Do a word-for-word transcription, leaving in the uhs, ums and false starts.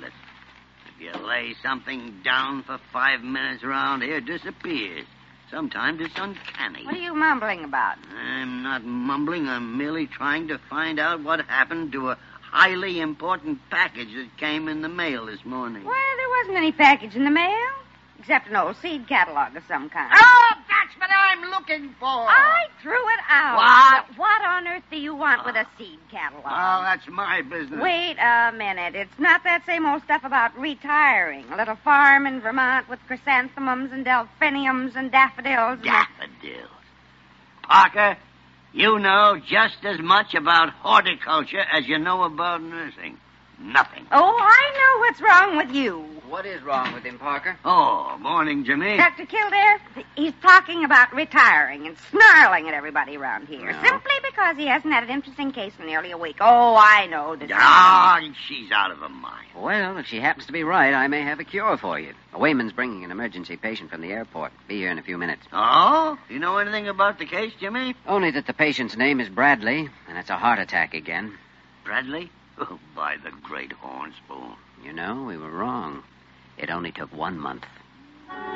worthless. If you lay something down for five minutes around here, it disappears. Sometimes it's uncanny. What are you mumbling about? I'm not mumbling. I'm merely trying to find out what happened to a highly important package that came in the mail this morning. Well, there wasn't any package in the mail, except an old seed catalog of some kind. Oh, that's what I'm looking for. I threw it out. What? But what on earth do you want with a seed catalog? Well, that's my business. Wait a minute. It's not that same old stuff about retiring. A little farm in Vermont with chrysanthemums and delphiniums and daffodils. And Daffodils. Parker, you know just as much about horticulture as you know about nursing. Nothing. Oh, I know what's wrong with you. What is wrong with him, Parker? Oh, morning, Jimmy. Doctor Kildare, he's talking about retiring and snarling at everybody around here. No. Simply because he hasn't had an interesting case in nearly a week. Oh, I know. That Ah, she's out of her mind. Well, if she happens to be right, I may have a cure for you. A Wayman's bringing an emergency patient from the airport. Be here in a few minutes. Oh? You know anything about the case, Jimmy? Only that the patient's name is Bradley, and it's a heart attack again. Bradley? Oh, by the great horn spoon. You know, we were wrong. It only took one month.